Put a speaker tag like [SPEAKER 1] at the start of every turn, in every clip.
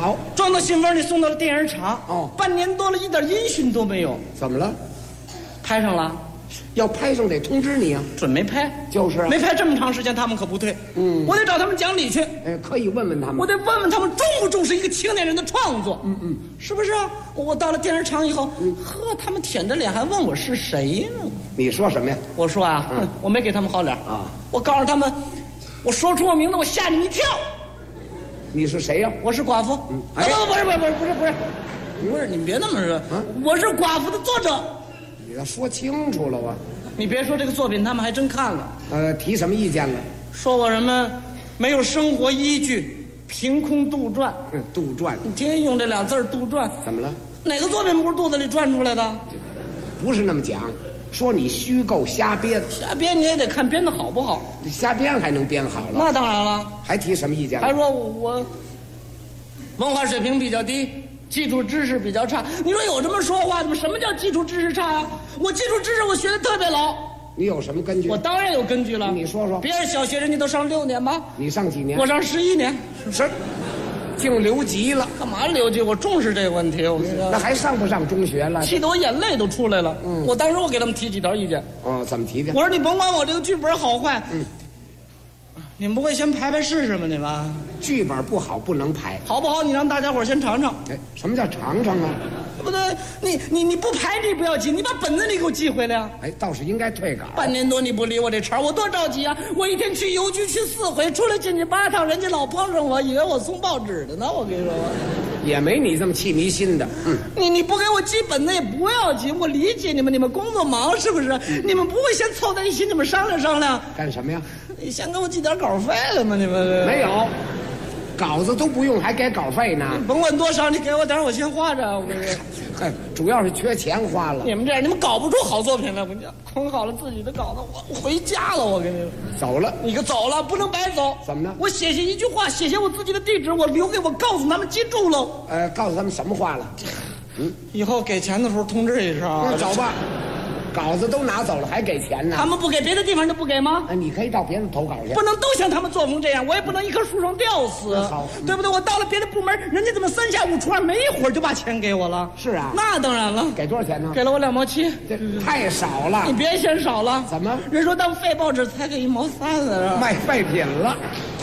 [SPEAKER 1] 好，
[SPEAKER 2] 装到信封里送到了电影厂。
[SPEAKER 1] 哦，
[SPEAKER 2] 半年多了，一点音讯都没有。
[SPEAKER 1] 怎么了？
[SPEAKER 2] 拍上了，
[SPEAKER 1] 要拍上得通知你啊。
[SPEAKER 2] 准没拍。
[SPEAKER 1] 就是啊，
[SPEAKER 2] 没拍这么长时间，他们可不退。我得找他们讲理去。
[SPEAKER 1] 哎，可以问问他们。
[SPEAKER 2] 我得问问他们重不重视一个青年人的创作。是不是啊？我到了电视厂以后，呵，他们舔着脸还问我是谁呢？
[SPEAKER 1] 你说什么呀？
[SPEAKER 2] 我说啊，我没给他们好脸
[SPEAKER 1] 啊。
[SPEAKER 2] 我告诉他们，我说出我名字，我吓你们一跳。
[SPEAKER 1] 你是谁呀？
[SPEAKER 2] 我是寡妇。
[SPEAKER 1] 哎，
[SPEAKER 2] 不是，你们别那么说。我是寡妇的作者。
[SPEAKER 1] 你要说清楚了啊。
[SPEAKER 2] 你别说这个作品，他们还真看了。
[SPEAKER 1] 提什么意见了？
[SPEAKER 2] 说我什么没有生活依据，凭空杜撰。
[SPEAKER 1] 杜撰。
[SPEAKER 2] 你天天用这俩字杜撰。
[SPEAKER 1] 怎么了？
[SPEAKER 2] 哪个作品不是肚子里转出来的？
[SPEAKER 1] 不是那么讲，说你虚构瞎编。
[SPEAKER 2] 瞎编你也得看编的好不好。
[SPEAKER 1] 瞎编还能编好了？
[SPEAKER 2] 那当然了。
[SPEAKER 1] 还提什么意见了？
[SPEAKER 2] 还说我文化水平比较低，基础知识比较差。你说有这么说话的吗？什么叫基础知识差呀？我基础知识我学的特别牢。
[SPEAKER 1] 你有什么根据？
[SPEAKER 2] 我当然有根据了。
[SPEAKER 1] 你说说。
[SPEAKER 2] 别人小学人家都上6年吧？
[SPEAKER 1] 你上几年？
[SPEAKER 2] 我上11年。
[SPEAKER 1] 是，净留级了。
[SPEAKER 2] 干嘛留级？我重视这个问题。我跟你说，
[SPEAKER 1] 那还上不上中学了？
[SPEAKER 2] 气得我眼泪都出来了。我当时我给他们提几条意见。
[SPEAKER 1] 怎么提的？
[SPEAKER 2] 我说你甭管我这个剧本好坏。你们不会先排排试试吗？你们
[SPEAKER 1] 剧本不好不能排，
[SPEAKER 2] 好不好？你让大家伙先尝尝。
[SPEAKER 1] 哎，什么叫尝尝啊？
[SPEAKER 2] 对不对？你不排你不要紧，你把本子你给我寄回来呀。
[SPEAKER 1] 哎，倒是应该退稿。
[SPEAKER 2] 半年多你不理我这茬，我多着急啊！我一天去邮局去4回，出来进去8趟，人家老碰上我，以为我送报纸的呢。我跟你说，
[SPEAKER 1] 也没你这么气迷心的。
[SPEAKER 2] 你不给我寄本子也不要紧，我理解你们工作忙是不是？你们不会先凑在一起，你们商量商量
[SPEAKER 1] 干什么呀？
[SPEAKER 2] 你先给我寄点稿费了吗？你们
[SPEAKER 1] 没有，稿子都不用，还给稿费呢。
[SPEAKER 2] 甭管多少，你给我点，我先花着。我跟你说，
[SPEAKER 1] 嗨，主要是缺钱花了。
[SPEAKER 2] 你们这样，你们搞不出好作品来。我跟你讲，空好了自己的稿子，我回家了。我跟你说，
[SPEAKER 1] 走了。
[SPEAKER 2] 你可走了，不能白走。
[SPEAKER 1] 怎么呢？
[SPEAKER 2] 我写下一句话，写下我自己的地址，我留给我告诉他们记住了。
[SPEAKER 1] 告诉他们什么话了？
[SPEAKER 2] 以后给钱的时候通知一声。
[SPEAKER 1] 走吧。稿子都拿走了，还给钱呢？
[SPEAKER 2] 他们不给，别的地方就不给吗？
[SPEAKER 1] 你可以到别人投稿去。
[SPEAKER 2] 不能都像他们作风这样，我也不能一棵树上吊死。
[SPEAKER 1] 好，
[SPEAKER 2] 对不对？我到了别的部门，人家怎么3下5除2，没一会儿就把钱给我了？
[SPEAKER 1] 是啊，
[SPEAKER 2] 那当然了。
[SPEAKER 1] 给多少钱呢？
[SPEAKER 2] 给了我2毛7，
[SPEAKER 1] 这太少了。
[SPEAKER 2] 你别嫌少了。
[SPEAKER 1] 怎么？
[SPEAKER 2] 人说当废报纸才给1毛3呢，
[SPEAKER 1] 卖废品了。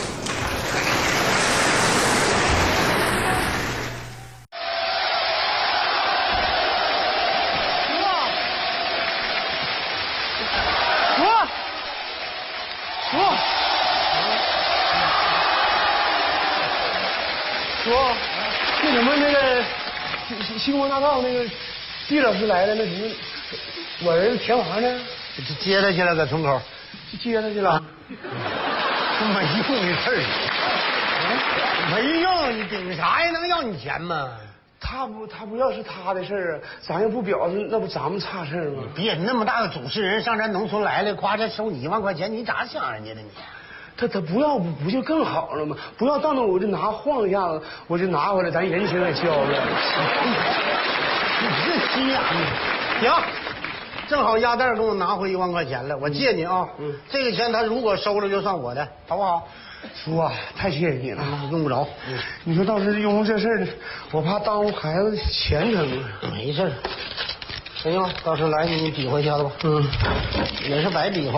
[SPEAKER 3] 说，那什么那个星光大道那个季老师来了，那什么，我儿子田华呢？
[SPEAKER 4] 接他去了，搁村口。
[SPEAKER 3] 接他去了。
[SPEAKER 4] 没用的事儿，没用，你顶啥呀？能要你钱吗？
[SPEAKER 3] 他不要是他的事儿啊，咱又不表示，那不咱们差事儿吗？
[SPEAKER 4] 别那么大个主持人上咱农村来了，夸这收你1万块钱，你咋想人家的你？
[SPEAKER 3] 他不要不就更好了吗？不要到那我就晃一下子，我就拿回来，咱人情也交了。
[SPEAKER 4] 你这心眼子，行，正好鸭蛋给我拿回1万块钱了，我借你啊。这个钱他如果收了就算我的，好不好？
[SPEAKER 3] 叔啊，太谢谢你了，
[SPEAKER 4] 用不着。
[SPEAKER 3] 你说倒是因为这事儿，我怕耽误孩子前程啊。
[SPEAKER 4] 没事，行，到时候来你比划一下子吧。也是白比划。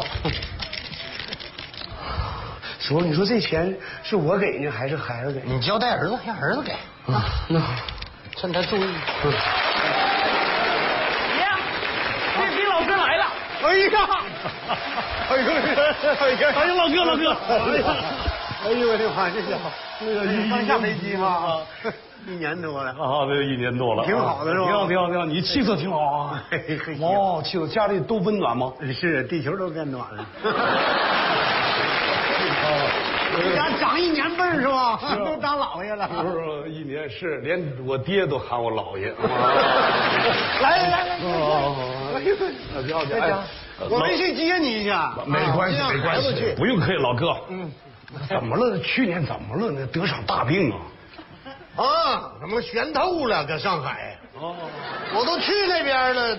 [SPEAKER 3] 叔，你说这钱是我给呢，还是孩子给？
[SPEAKER 4] 你交代儿子，让儿子给。
[SPEAKER 3] 那好，
[SPEAKER 4] 趁他注意。
[SPEAKER 2] 爷，这批老师来了。
[SPEAKER 4] 哎呀！
[SPEAKER 2] 哎呦，老哥！
[SPEAKER 4] 哎呦我的妈！这家伙，那个刚下飞机吗？1年多了
[SPEAKER 5] 啊，对，1年多了，
[SPEAKER 4] 挺好的是吧？
[SPEAKER 5] 挺好，你气色挺好啊。气色家里都温暖吗？
[SPEAKER 4] 是，地球都变暖了。你家长1年辈儿是吧？都当老爷了。
[SPEAKER 5] 不是1年，是连我爹都喊我老爷。
[SPEAKER 4] 来，
[SPEAKER 5] 挺好。
[SPEAKER 4] 我没去接你去。
[SPEAKER 5] 没关系，不用客气，老哥。怎么了？去年怎么了？那得上大病啊？
[SPEAKER 4] 怎么悬透了？搁上海。我都去那边了。